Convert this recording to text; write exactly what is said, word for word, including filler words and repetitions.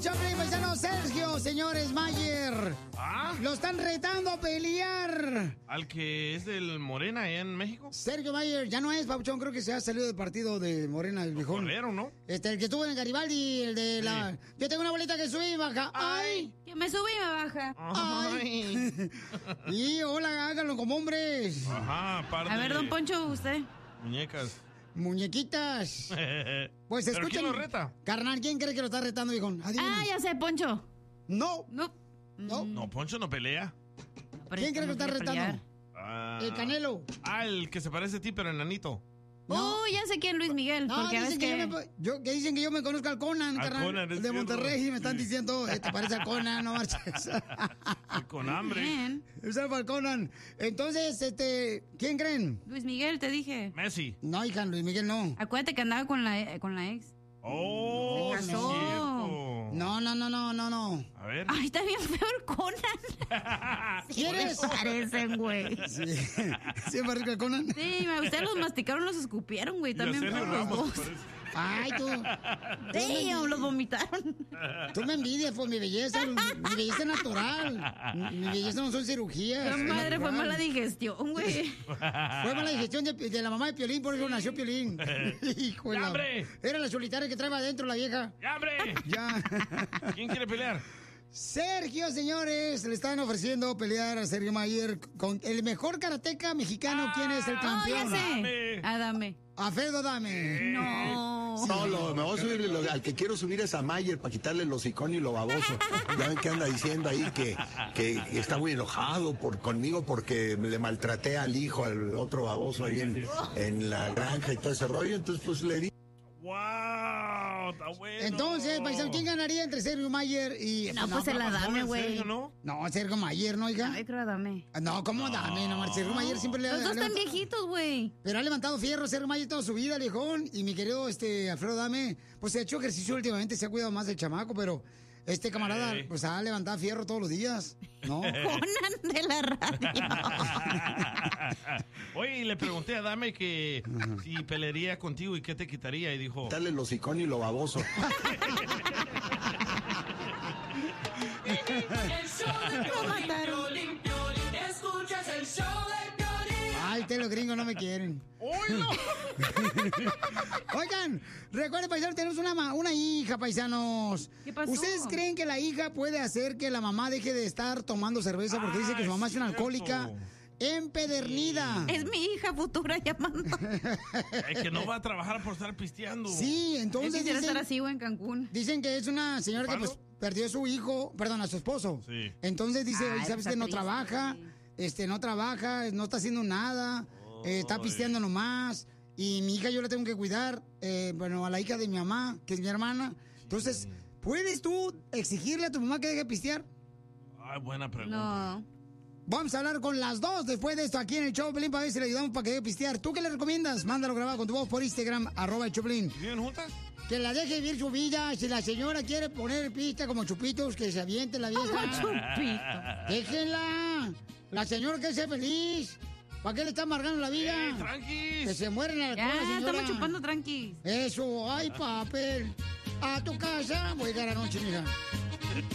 Choplin, paisano, Sergio, señores, Mayer. ¿Ah? Lo están retando a pelear. ¿Al que es del Morena allá en México? Sergio Mayer, ya no es, Papuchón, creo que se ha salido del partido de Morena, el viejón. Corrieron, ¿no? Este, el que estuvo en Garibaldi, el de la... Yo tengo una bolita que sube y baja. ¡Ay! Que me sube y me baja. ¡Ay! Y hola, háganlo como hombres. Ajá, par de A ver, don Poncho, usted. muñecas. Muñequitas. Pues ¿Pero escuchen. quién lo reta? Carnal, ¿quién cree que lo está retando, viejón? Adivina. Ah, ya sé, Poncho. No. No. No. No, Poncho no pelea. ¿Quién cree que lo está retando? Ah, El Canelo. Ah, el que se parece a ti, pero enanito. Oh, ya sé quién, Luis Miguel. No, porque dicen ves que, que... Yo me, yo, que dicen que yo me conozco al Conan, Al carnal. Conan, es de cierto. Monterrey, y me están diciendo, eh, te parece al Conan, no marches. Con hambre. Bien. Es el Conan. Entonces, este, ¿quién creen? Luis Miguel, te dije. Messi. No, hija, Luis Miguel no. Acuérdate que andaba con la, con la ex. Oh, Se sí, casó. cierto. No, no, no, no, no, no. A ver. Ay, está bien feo el Conan. ¿Quieres? Se parecen, güey. Sí, sí, me rico el Conan. Sí, ustedes los masticaron, los escupieron, güey. Y a También Sergio fueron los Ramos, dos. parece. Ay, tú. Sí, los vomitaron. Tú me envidias por mi belleza. Mi belleza es natural. Mi, mi belleza no son cirugías. Qué es madre, fue natural. mala digestión, güey. Fue mala digestión de, de la mamá de Piolín, por eso nació Piolín. Hijo de ¡Ya, la- hombre! Era la solitaria que traeba adentro la vieja. ¡Ya, hombre! Ya. ¿Quién quiere pelear? Sergio, señores, le están ofreciendo pelear a Sergio Mayer con el mejor karateca mexicano. ¿Quién es el Oh, ya campeón? sé. Dame. Adame. Alfredo Dame. No. No, lo, me voy a subir, lo- al que quiero subir es a Mayer para quitarle los hocicón y lo baboso. Ya ven que anda diciendo ahí que, que está muy enojado por, conmigo porque le maltraté al hijo, al otro baboso ahí en, en la granja y todo ese rollo. Entonces, pues le di. ¡Wow! ¡Está bueno! Entonces, paisano, ¿quién ganaría entre Sergio Mayer y... No, pues el Más Adame, joven, güey. Sergio, ¿no? No, Sergio Mayer, ¿no, hija? Ay, creo Adame. No, ¿cómo Dame? No, Sergio Mayer siempre le ha Los dos están levantado- viejitos, güey. Pero ha levantado fierro Sergio Mayer toda su vida, viejón. Y mi querido este Alfredo Dame, pues se ha hecho ejercicio últimamente, se ha cuidado más del chamaco, pero este camarada, Ey. pues ha levantado fierro todos los días, ¿no? Conan de la radio. Oye, y le pregunté a Dame que si pelearía contigo y qué te quitaría. Y dijo... Quitarle los hocicón y lo baboso. El show de Piolín, Piolín, Piolín. Escuchas el show de Piolín. Ay, ustedes los gringos no me quieren. Oigan, recuerden, paisanos, tenemos una, ma- una hija, paisanos. ¿Qué pasó? ¿Ustedes creen que la hija puede hacer que la mamá deje de estar tomando cerveza porque dice que su mamá es una cierto. alcohólica empedernida? Es mi hija futura llamando. Es que no va a trabajar por estar pisteando. Sí, Yo entonces quisiera dicen, estar así, güey, en Cancún. dicen que es una señora que pues ¿Cuándo? perdió a su hijo, perdón, a su esposo. Sí. Entonces dice, Ay, "Oye, ¿sabes está que no triste. trabaja? Este, no trabaja, no está haciendo nada, eh, está Ay. pisteando nomás. Y mi hija yo la tengo que cuidar, eh, bueno, a la hija de mi mamá, que es mi hermana. Entonces, ¿puedes tú exigirle a tu mamá que deje de pistear? Ay, buena pregunta. No. Vamos a hablar con las dos después de esto aquí en el Choplin para ver si le ayudamos para que deje de pistear. ¿Tú qué le recomiendas? Mándalo grabado con tu voz por Instagram, arroba el Choplin. ¿Viven juntas? Que la deje vivir su vida. Si la señora quiere poner pista como chupitos, que se aviente la vieja. Chupito. Déjenla. La señora que sea feliz. ¿Para qué le está amargando la vida? ¡Eh, tranquis! Que se mueren en la Ya, señora. estamos chupando tranquis. Eso, ay, papel. A tu casa voy a llegar anoche, mija.